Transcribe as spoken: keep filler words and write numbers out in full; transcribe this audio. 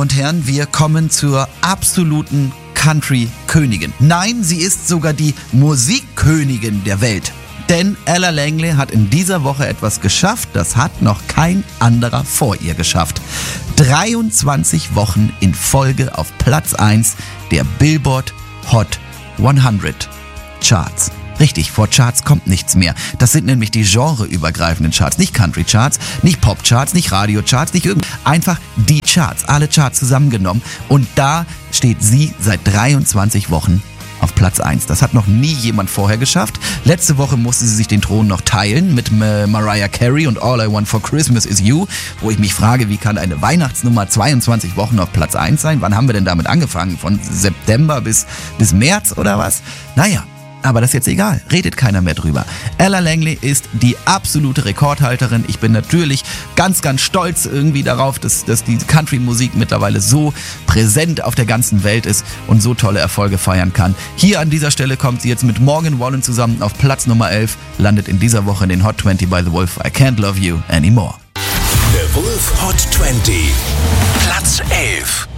Und Herren, wir kommen zur absoluten Country-Königin. Nein, sie ist sogar die Musikkönigin der Welt. Denn Ella Langley hat in dieser Woche etwas geschafft, das hat noch kein anderer vor ihr geschafft. dreiundzwanzig Wochen in Folge auf Platz eins der Billboard Hot hundert Charts. Richtig, vor Charts kommt nichts mehr. Das sind nämlich die genreübergreifenden Charts. Nicht Country-Charts, nicht Pop-Charts, nicht Radio-Charts, nicht irgend... Einfach die Charts, alle Charts zusammengenommen. Und da steht sie seit dreiundzwanzig Wochen auf Platz eins. Das hat noch nie jemand vorher geschafft. Letzte Woche musste sie sich den Thron noch teilen mit Mar- Mariah Carey und All I Want for Christmas is You, wo ich mich frage, wie kann eine Weihnachtsnummer zweiundzwanzig Wochen auf Platz eins sein? Wann haben wir denn damit angefangen? Von September bis, bis März oder was? Naja. Aber das ist jetzt egal, redet keiner mehr drüber. Ella Langley ist die absolute Rekordhalterin. Ich bin natürlich ganz, ganz stolz irgendwie darauf, dass, dass die Country-Musik mittlerweile so präsent auf der ganzen Welt ist und so tolle Erfolge feiern kann. Hier an dieser Stelle kommt sie jetzt mit Morgan Wallen zusammen auf Platz Nummer elf, landet in dieser Woche in den Hot zwanzig by The Wolf. I Can't Love You Anymore. The Wolf Hot zwanzig, Platz elf.